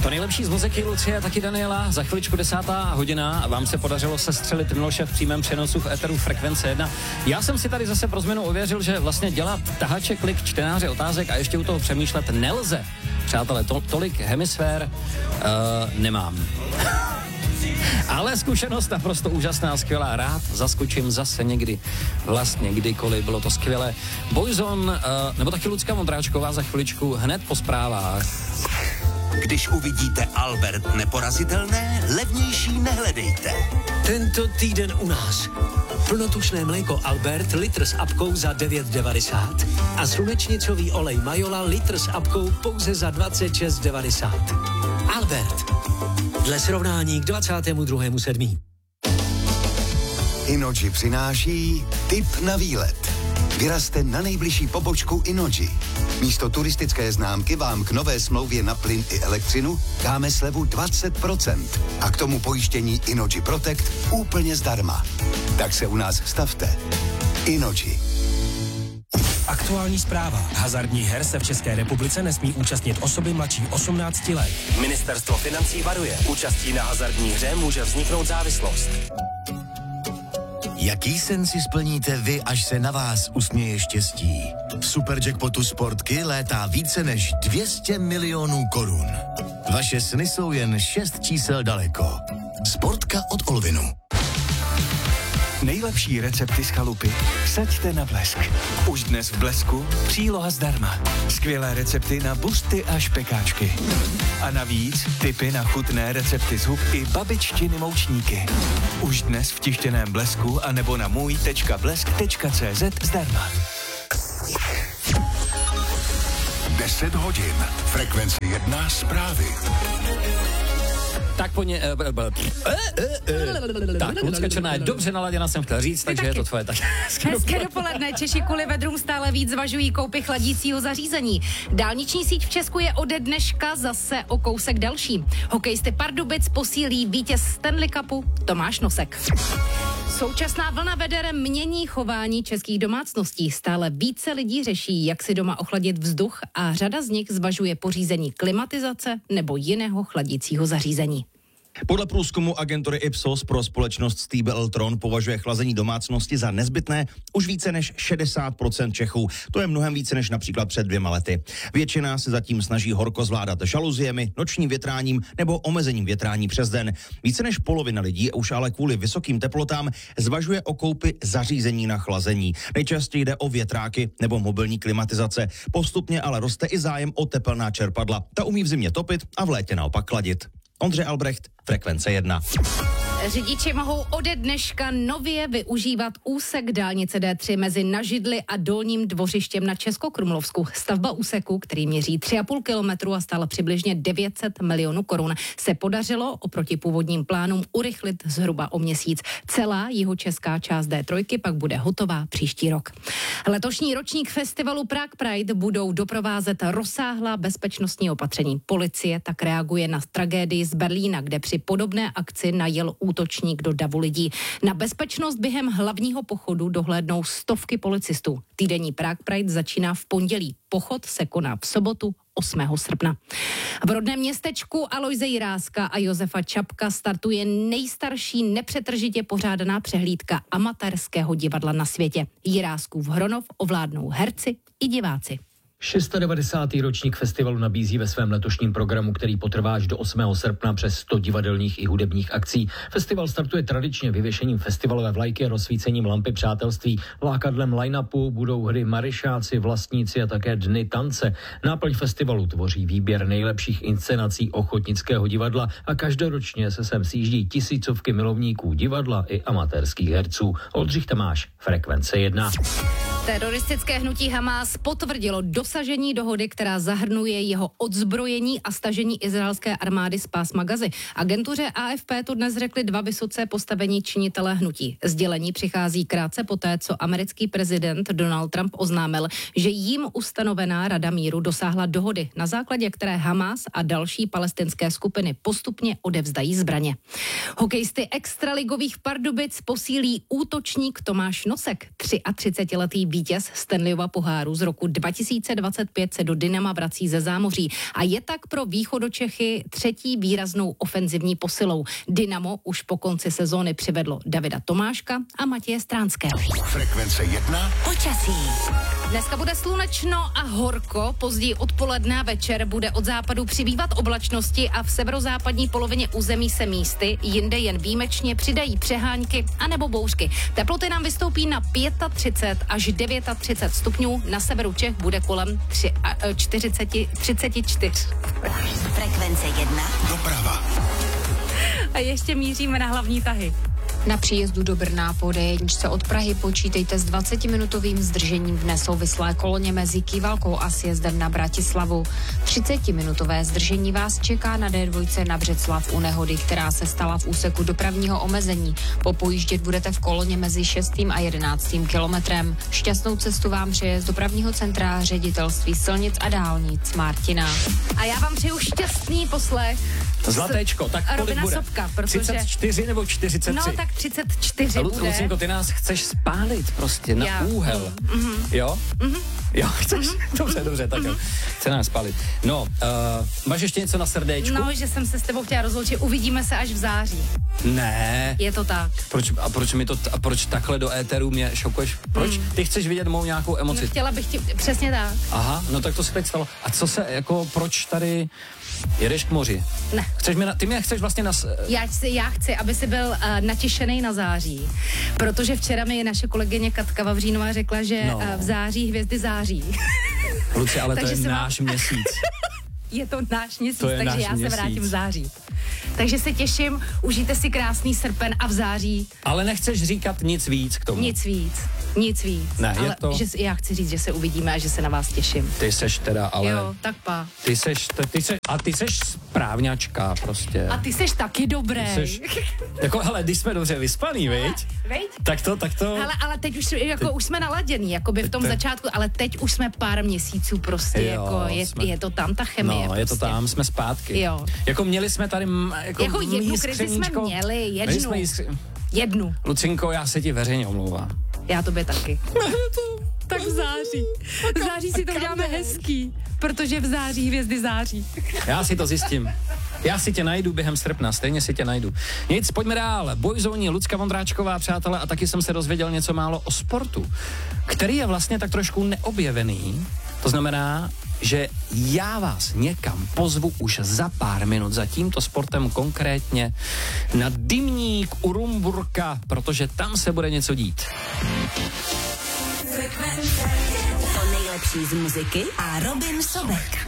To nejlepší z muziky Lucie, taky Daniela. Za chviličku 10:00 a vám se podařilo sestřelit Miloše v přímém přenosu v éteru Frekvence 1. Já jsem si tady zase pro změnu ověřil, že vlastně dělat tahače, klik, čtenáře otázek a ještě u toho přemýšlet nelze. Přátelé, tolik hemisfér nemám. Ale zkušenost naprosto úžasná, skvělá. Rád zaskočím zase někdy, vlastně kdykoliv, bylo to skvělé. Boyzone, nebo taky Lucka Vondráčková za chviličku hned po zprávách. Když uvidíte Albert neporazitelné, levnější nehledejte. Tento týden u nás. Plnotučné mléko Albert, litr s apkou za 9,90 a slunečnicový olej Majola, litr s apkou pouze za 26,90. Albert. Dle srovnání k 22.7. Innogy přináší tip na výlet. Vyrazte na nejbližší pobočku Innogy. Místo turistické známky vám k nové smlouvě na plyn i elektřinu dáme slevu 20% a k tomu pojištění Innogy Protect úplně zdarma. Tak se u nás stavte. Innogy. Aktuální zpráva. Hazardních her se v České republice nesmí účastnit osoby mladší 18 let. Ministerstvo financí varuje. Účastí na hazardní hře může vzniknout závislost. Jaký sen si splníte vy, až se na vás usměje štěstí? V Superjackpotu Sportky létá více než 200 milionů korun. Vaše sny jsou jen 6 čísel daleko. Sportka od Olvinu. Nejlepší recepty z chalupy vsaďte na Blesk. Už dnes v Blesku příloha zdarma. Skvělé recepty na busty a špekáčky. A navíc tipy na chutné recepty z hub i babičtiny moučníky. Už dnes v tištěném Blesku a nebo na můj.blesk.cz zdarma. 10 hodin. Frekvence 1 zprávy. Tak po ně... Tak, Lucka Černá je dobře naladěna, jsem chtěl říct, takže je to tvoje tak. Hezké dopoledne. Češi kvůli vedrům stále víc zvažují koupy chladícího zařízení. Dálniční síť v Česku je ode dneška zase o kousek další. Hokejisty Pardubic posílí vítěz Stanley Cupu Tomáš Nosek. Současná vlna veder mění chování českých domácností. Stále více lidí řeší, jak si doma ochladit vzduch a řada z nich zvažuje pořízení klimatizace nebo jiného chladícího zařízení. Podle průzkumu agentury Ipsos pro společnost Stiebel Eltron považuje chlazení domácnosti za nezbytné už více než 60% Čechů. To je mnohem více než například před 2 lety. Většina se zatím snaží horko zvládat žaluziemi, nočním větráním nebo omezením větrání přes den. Více než polovina lidí už ale kvůli vysokým teplotám zvažuje o koupi zařízení na chlazení. Nejčastěji jde o větráky nebo mobilní klimatizace. Postupně ale roste i zájem o tepelná čerpadla. Ta umí v zimě topit a v létě naopak chladit. Ondřej Albrecht, Frekvence 1. Řidiči mohou ode dneška nově využívat úsek dálnice D3 mezi Nažidli a Dolním Dvořištěm na Českokrumlovsku. Stavba úseku, který měří 3,5 kilometru a stála přibližně 900 milionů korun, se podařilo oproti původním plánům urychlit zhruba o měsíc. Celá jihočeská část D3 pak bude hotová příští rok. Letošní ročník festivalu Prague Pride budou doprovázet rozsáhlá bezpečnostní opatření. Policie tak reaguje na tragédii z Berlína, kde při podobné akci najel útočník do davu lidí. Na bezpečnost během hlavního pochodu dohlédnou stovky policistů. Týdenní Prague Pride začíná v pondělí. Pochod se koná v sobotu 8. srpna. V rodném městečku Alojze Jiráska a Josefa Čapka startuje nejstarší nepřetržitě pořádaná přehlídka amatérského divadla na světě. Jiráskův Hronov ovládnou herci i diváci. 690. ročník festivalu nabízí ve svém letošním programu, který potrvá až do 8. srpna přes 100 divadelních i hudebních akcí. Festival startuje tradičně vyvěšením festivalové vlajky a rozsvícením lampy přátelství. Lákadlem line-upu budou hry Maryšáci, Vlastníci a také Dny tance. Náplň festivalu tvoří výběr nejlepších inscenací ochotnického divadla a každoročně se sem sjíždí tisícovky milovníků divadla i amatérských herců. Oldřich Tamáš, Frekvence 1. Teroristické hnutí Hamás potvrdilo dosažení dohody, která zahrnuje jeho odzbrojení a stažení izraelské armády z pásma Gazy. Agentuře AFP to dnes řekli 2 vysoce postavení činitelé hnutí. Sdělení přichází krátce poté, co americký prezident Donald Trump oznámil, že jím ustanovená Rada míru dosáhla dohody, na základě které Hamás a další palestinské skupiny postupně odevzdají zbraně. Hokejisty extraligových Pardubic posílí útočník Tomáš Nosek. 33letý Vítěz Stanleyova poháru z roku 2025 se do Dynama vrací ze zámoří a je tak pro Východočechy třetí výraznou ofenzivní posilou. Dynamo už po konci sezóny přivedlo Davida Tomáška a Matěje Stránského. Frekvence 1. Počasí. Dneska bude slunečno a horko, později odpoledne a večer bude od západu přibývat oblačnosti a v severozápadní polovině území se místy, jinde jen výjimečně přidají přehánky anebo bouřky. Teploty nám vystoupí na 35 až 39 stupňů, na severu Čech bude kolem 34. Frekvence 1. Doprava. A ještě míříme na hlavní tahy. Na příjezdu do Brna po D1 od Prahy počítejte s 20-minutovým zdržením v nesouvislé koloně mezi Kývalkou a sjezdem na Bratislavu. 30-minutové zdržení vás čeká na D2 na Břeclav u nehody, která se stala v úseku dopravního omezení. Popojíždět budete v koloně mezi 6. a 11. kilometrem. Šťastnou cestu vám přeje z dopravního centra Ředitelství silnic a dálnic Martina. A já vám přeju šťastný poslech. Zlatéčko, tak kolik Robina bude? Sobka, protože... 34 nebo 43? No tak 34 bude. Lucinko, ty nás chceš spálit prostě na úhel. Jo? Jo, chceš? Dobře, tak jo. Chce nás spálit. No, máš ještě něco na srdéčku? No, že jsem se s tebou chtěla rozloučit. Uvidíme se až v září. Ne. Je to tak. Proč takhle do éteru mě šokuješ? Proč? Ty chceš vidět mou nějakou emoci? No, chtěla bych ti, přesně tak. Aha, no tak to se teď stalo. A co se, jako, proč tady jedeš k moři? Ne. Ty mě chceš vlastně Já chci, aby jsi byl natěšený na září, protože včera mi naše kolegyně Katka Vavřínová řekla, že v září hvězdy září. Luci, ale to je náš měsíc. Je to náš měsíc, takže já se vrátím v září. Takže se těším, užijte si krásný srpen a v září. Ale nechceš říkat nic víc k tomu. Nic víc. Ne, ale je to... já chci říct, že se uvidíme a že se na vás těším. Ty seš teda, ale... Jo, tak pa. Ty seš správňačka prostě. A ty seš taky dobrý. Jako, hele, když jsme dobře vyspaný, viď? Tak to... Hele, ale teď už, už jsme naladěný, jakoby v tom začátku, ale teď už jsme pár měsíců prostě, jo, je to tam ta chemie. No, prostě. je to tam, jsme zpátky. Jo. Jako měli jsme tady jako jednu krizi jsme měli, jednu. Lucinko, já se ti veřejně omlouvám. Já tobě taky. Tak v září. V září si to uděláme hezký, protože v září hvězdy září. Já si to zjistím. Já si tě najdu během srpna, stejně si tě najdu. Nic, pojďme dál. Boyzoni, Lucka Vondráčková, přátelé, a taky jsem se dozvěděl něco málo o sportu, který je vlastně tak trošku neobjevený. To znamená, že já vás někam pozvu už za pár minut za tímto sportem, konkrétně na Dymník u Rumburka, protože tam se bude něco dít. To nejlepší z muziky a Robin Sobek.